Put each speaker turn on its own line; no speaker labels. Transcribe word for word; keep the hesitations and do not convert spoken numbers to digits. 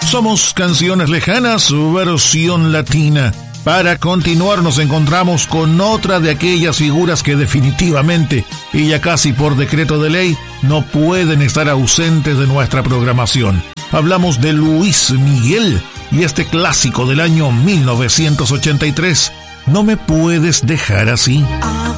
Somos Canciones Lejanas, versión latina. Para continuar nos encontramos con otra de aquellas figuras que definitivamente, y ya casi por decreto de ley, no pueden estar ausentes de nuestra programación. Hablamos de Luis Miguel y este clásico del año mil novecientos ochenta y tres, No me puedes dejar así.
A